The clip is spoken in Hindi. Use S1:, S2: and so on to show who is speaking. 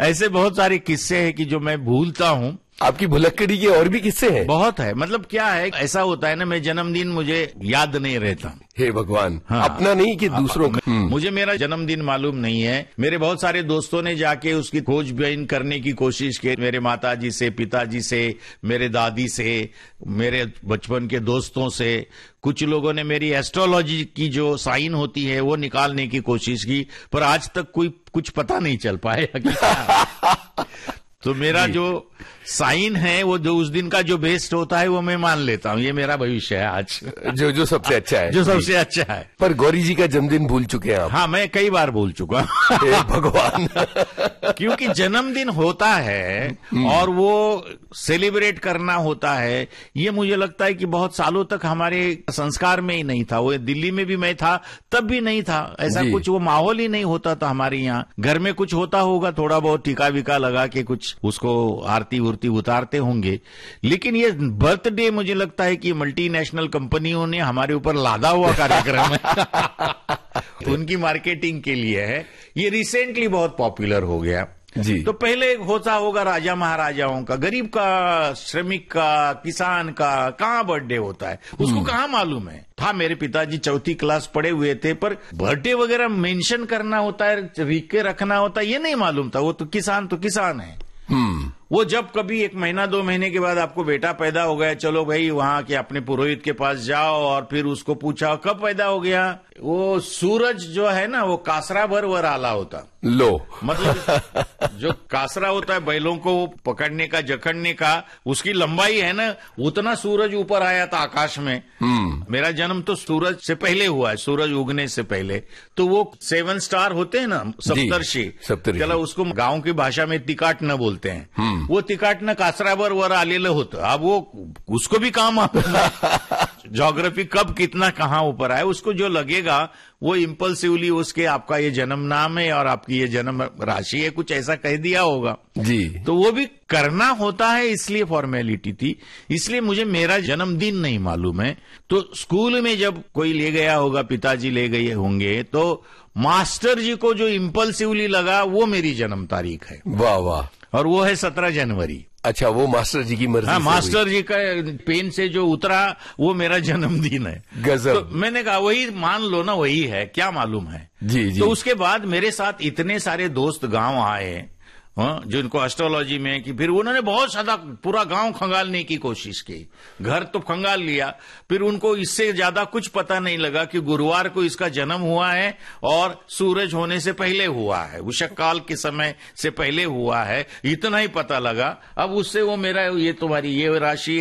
S1: ऐसे बहुत सारे किस्से हैं कि जो मैं भूलता हूँ।
S2: आपकी भुलक्कड़ी के और भी किस्से हैं?
S1: बहुत है। मतलब क्या है, ऐसा होता है ना, मैं जन्मदिन मुझे याद नहीं रहता।
S2: हे भगवान।
S1: हाँ।
S2: अपना नहीं कि दूसरों का।
S1: मुझे मेरा जन्मदिन मालूम नहीं है। मेरे बहुत सारे दोस्तों ने जाके उसकी खोजबीन करने की कोशिश की, मेरे माताजी से, पिताजी से, मेरे दादी से, मेरे बचपन के दोस्तों से। कुछ लोगों ने मेरी एस्ट्रोलॉजी की जो साइन होती है वो निकालने की कोशिश की, पर आज तक कोई कुछ पता नहीं चल पाया कि क्या। तो मेरा जो साइन है, वो जो उस दिन का जो बेस्ट होता है वो मैं मान लेता हूँ, ये मेरा भविष्य है आज।
S2: जो सबसे अच्छा है।
S1: जो सबसे अच्छा है।
S2: पर गौरी जी का जन्मदिन भूल चुके हैं आप?
S1: हाँ, मैं कई बार भूल चुका।
S2: हे भगवान।
S1: क्योंकि जन्मदिन होता है और वो सेलिब्रेट करना होता है, ये मुझे लगता है कि बहुत सालों तक हमारे संस्कार में ही नहीं था। वो दिल्ली में भी मैं था तब भी नहीं था ऐसा कुछ, वो माहौल ही नहीं होता था हमारे यहाँ। घर में कुछ होता होगा, थोड़ा बहुत टीका विका लगा के कुछ उसको आरती उरती उतारते होंगे, लेकिन ये बर्थडे मुझे लगता है कि मल्टीनेशनल कंपनियों ने हमारे ऊपर लादा हुआ कार्यक्रम है। उनकी मार्केटिंग के लिए है। ये रिसेंटली बहुत पॉपुलर हो गया
S2: जी।
S1: तो पहले होता होगा राजा महाराजाओं का, गरीब का, श्रमिक का, किसान का कहाँ बर्थडे होता है, उसको कहाँ मालूम है। था मेरे पिताजी चौथी क्लास पढ़े हुए थे, पर बर्थडे वगैरह मेंशन करना होता है, लिख के रखना होता है, ये नहीं मालूम था। वो तो किसान है। वो जब कभी 1 महीना 2 महीने के बाद आपको बेटा पैदा हो गया, चलो भाई वहां के अपने पुरोहित के पास जाओ और फिर उसको पूछा कब पैदा हो गया। वो सूरज जो है ना, वो कासरा भर वर आला होता।
S2: लो
S1: मतलब जो कासरा होता है बैलों को पकड़ने का, जकड़ने का, उसकी लंबाई है ना, उतना सूरज ऊपर आया था आकाश में। मेरा जन्म तो सूरज से पहले हुआ है, सूरज उगने से पहले। तो वो 7 स्टार होते हैं ना, सप्तर्षि, चलो उसको गांव की भाषा में तिकाट न बोलते हैं। वो तिकाट न कासरावर वर आलेलं होतं। अब वो उसको भी काम ज्योग्राफी कब कितना कहाँ ऊपर आए, उसको जो लगेगा वो इम्पल्सिवली उसके आपका ये जन्म नाम है और आपकी ये जन्म राशि है, कुछ ऐसा कह दिया होगा
S2: जी।
S1: तो वो भी करना होता है, इसलिए फॉर्मेलिटी थी। इसलिए मुझे मेरा जन्मदिन नहीं मालूम है। तो स्कूल में जब कोई ले गया होगा, पिताजी ले गए होंगे, तो मास्टर जी को जो इम्पल्सिवली लगा वो मेरी जन्म तारीख है।
S2: वाह वाह।
S1: और वो है 17 जनवरी।
S2: अच्छा, वो मास्टर जी की मर्जी।
S1: हाँ, मास्टर जी का पेन से जो उतरा वो मेरा जन्मदिन है।
S2: गजब।
S1: तो मैंने कहा वही मान लो ना, वही है, क्या मालूम है।
S2: जी।
S1: तो उसके बाद मेरे साथ इतने सारे दोस्त गांव आए, जिनको एस्ट्रोलॉजी में, कि फिर उन्होंने बहुत ज्यादा पूरा गांव खंगालने की कोशिश की। घर तो खंगाल लिया, फिर उनको इससे ज्यादा कुछ पता नहीं लगा कि गुरुवार को इसका जन्म हुआ है और सूरज होने से पहले हुआ है, उषक काल के समय से पहले हुआ है, इतना ही पता लगा। अब उससे वो मेरा ये तुम्हारी ये राशि